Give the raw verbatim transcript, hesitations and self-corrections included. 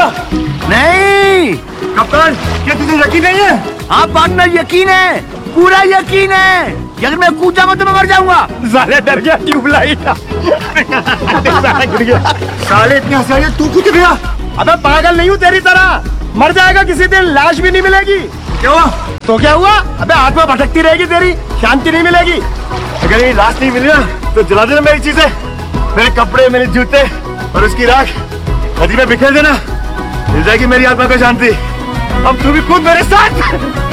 क्या? नहीं कप्तान, क्या तुझे यकीन नहीं है? हाँ पार्टनर, यकीन है, पूरा यकीन है। अगर मैं कूद जाऊंगा तो मैं मर जाऊंगा। साले डर गया ट्यूबलाइट। साले इतनी हंसाई तू कूद गया। अबे पागल नहीं हूँ तेरी तरह, मर जाएगा किसी दिन, लाश भी नहीं मिलेगी। क्या हुआ? तो क्या हुआ? अबे आत्मा भटकती रहेगी तेरी, शांति नहीं मिलेगी। अगर ये लाश नहीं मिली ना तो जला देना मेरी चीजें, मेरे कपड़े, मेरे जूते और उसकी राख नदी में बिखेर देना, मिल जाएगी मेरी आत्मा को शांति। अब तू भी कूद मेरे साथ।